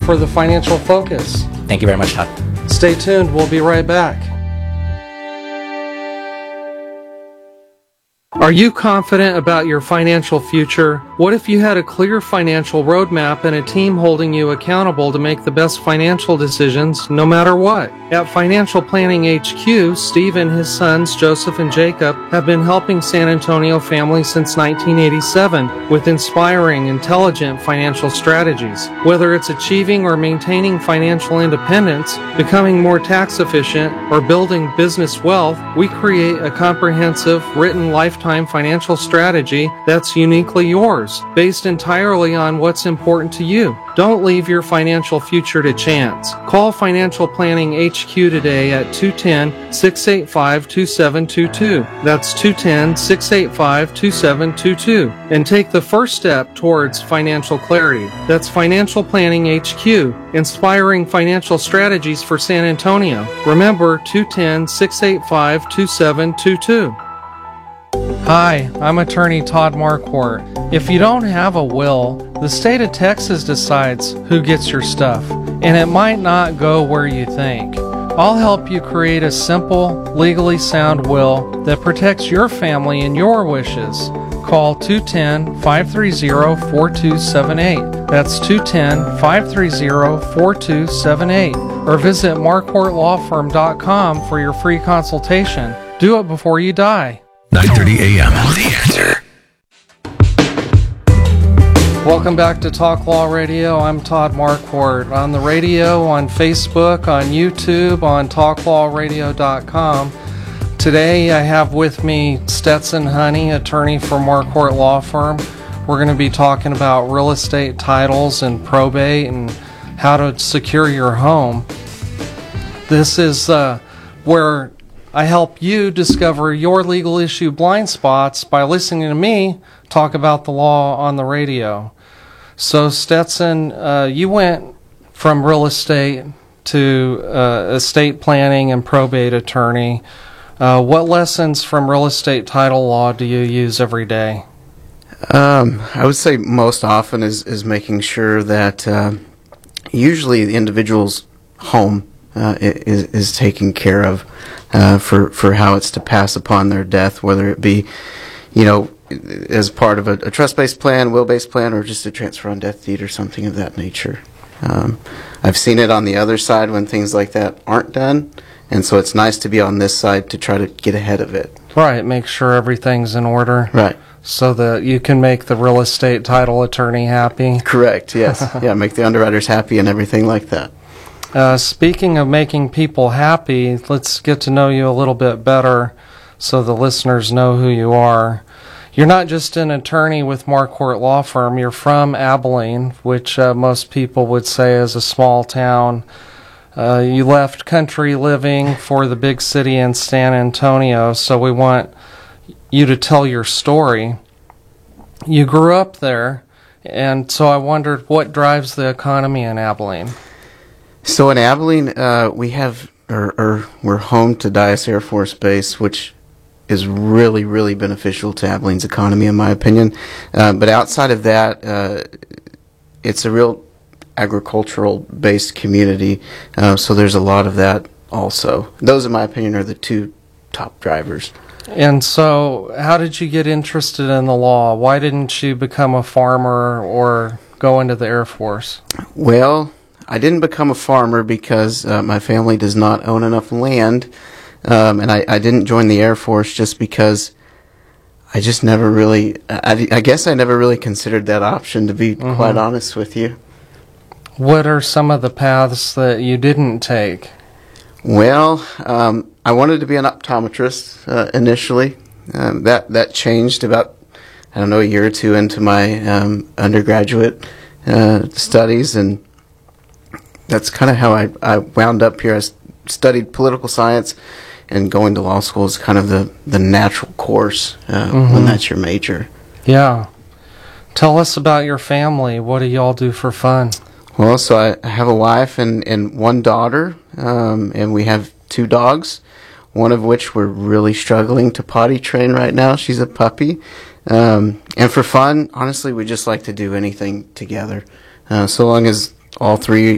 for the Financial Focus. Thank you very much, Todd. Stay tuned. We'll be right back. Are you confident about your financial future? What if you had a clear financial roadmap and a team holding you accountable to make the best financial decisions no matter what? At Financial Planning HQ, Steve and his sons, Joseph and Jacob, have been helping San Antonio families since 1987 with inspiring, intelligent financial strategies. Whether it's achieving or maintaining financial independence, becoming more tax efficient, or building business wealth, we create a comprehensive, written lifetime financial strategy that's uniquely yours, based entirely on what's important to you. Don't leave your financial future to chance. Call Financial Planning HQ today at 210-685-2722. That's 210-685-2722. And take the first step towards financial clarity. That's Financial Planning HQ, inspiring financial strategies for San Antonio. Remember, 210-685-2722. Hi, I'm attorney Todd Marquardt. If you don't have a will, the state of Texas decides who gets your stuff, and it might not go where you think. I'll help you create a simple, legally sound will that protects your family and your wishes. Call 210-530-4278. That's 210-530-4278. Or visit marquardtlawfirm.com for your free consultation. Do it before you die. 9:30 a.m. The Answer. Welcome back to Talk Law Radio. I'm Todd Marquardt. On the radio, on Facebook, on YouTube, on talklawradio.com. Today I have with me Stetson Honey, attorney for Marquardt Law Firm. We're going to be talking about real estate titles and probate and how to secure your home. This is where I help you discover your legal issue blind spots by listening to me talk about the law on the radio. So Stetson, you went from real estate to estate planning and probate attorney. What lessons from real estate title law do you use every day? I would say most often is making sure that usually the individual's home is taken care of for how it's to pass upon their death, whether it be, as part of a trust-based plan, will-based plan, or just a transfer on death deed or something of that nature. I've seen it on the other side when things like that aren't done, and so it's nice to be on this side to try to get ahead of it. Right, make sure everything's in order. Right. So that you can make the real estate title attorney happy. Correct, yes. Yeah, make the underwriters happy and everything like that. Speaking of making people happy, let's get to know you a little bit better so the listeners know who you are. You're not just an attorney with Marquardt Law Firm. You're from Abilene, which most people would say is a small town. You left country living for the big city in San Antonio, so we want you to tell your story. You grew up there, and so I wondered what drives the economy in Abilene. So in Abilene, we have, we're home to Dyess Air Force Base, which is really, really beneficial to Abilene's economy, in my opinion. But outside of that, it's a real agricultural-based community, so there's a lot of that also. Those, in my opinion, are the two top drivers. And so, how did you get interested in the law? Why didn't you become a farmer or go into the Air Force? Well, I didn't become a farmer because my family does not own enough land, and I didn't join the Air Force just because I just never really, I guess I never really considered that option, to be quite honest with you. What are some of the paths that you didn't take? Well, I wanted to be an optometrist initially. That changed about, a year or two into my undergraduate studies, and that's kind of how I wound up here. I studied political science, and going to law school is kind of the natural course when that's your major. Yeah. Tell us about your family. What do y'all do for fun? Well, so I have a wife and one daughter, and we have 2 dogs, one of which we're really struggling to potty train right now. She's a puppy. And for fun, honestly, we just like to do anything together. So long as all 3